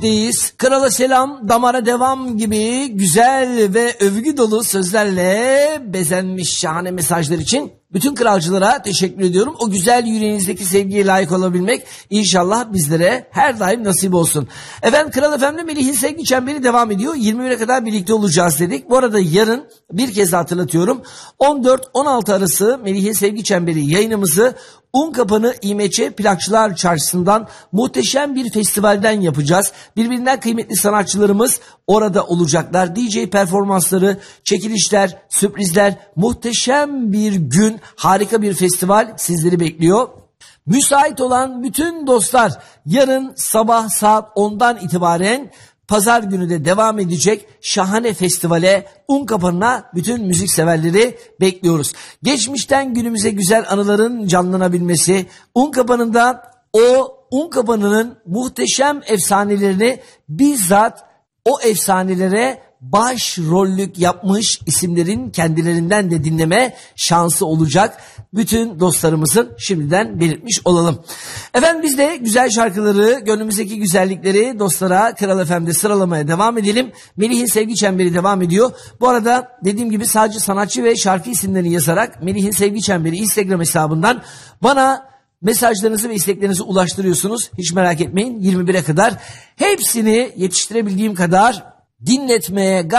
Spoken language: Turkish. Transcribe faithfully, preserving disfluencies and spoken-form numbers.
Deyiz. Krala selam, damara devam gibi güzel ve övgü dolu sözlerle bezenmiş şahane mesajlar için bütün kralcılara teşekkür ediyorum. O güzel yüreğinizdeki sevgiye layık olabilmek inşallah bizlere her daim nasip olsun. Efendim Kral F M'de Melih'in sevgi çemberi devam ediyor. yirmi bire kadar birlikte olacağız dedik. Bu arada yarın bir kez hatırlatıyorum. on dört on altı arası Melih'in sevgi çemberi yayınımızı Unkapanı İ M Ç Plakçılar Çarşısı'ndan muhteşem bir festivalden yapacağız. Birbirinden kıymetli sanatçılarımız orada olacaklar. D J performansları, çekilişler, sürprizler, muhteşem bir gün, harika bir festival sizleri bekliyor. Müsait olan bütün dostlar yarın sabah saat ondan itibaren pazar günü de devam edecek şahane festivale Unkapanı'na bütün müzik severleri bekliyoruz. Geçmişten günümüze güzel anıların canlanabilmesi, Unkapanı'nda o Unkapanı'nın muhteşem efsanelerini bizzat o efsanelere başrollük yapmış isimlerin kendilerinden de dinleme şansı olacak. Bütün dostlarımızın şimdiden belirtmiş olalım. Efendim biz de güzel şarkıları, gönlümüzdeki güzellikleri dostlara Kral F M'de sıralamaya devam edelim. Melih'in sevgi çemberi devam ediyor. Bu arada dediğim gibi sadece sanatçı ve şarkı isimlerini yazarak Melih'in sevgi çemberi Instagram hesabından bana mesajlarınızı ve isteklerinizi ulaştırıyorsunuz. Hiç merak etmeyin, yirmi bire kadar hepsini yetiştirebildiğim kadar dinletmeye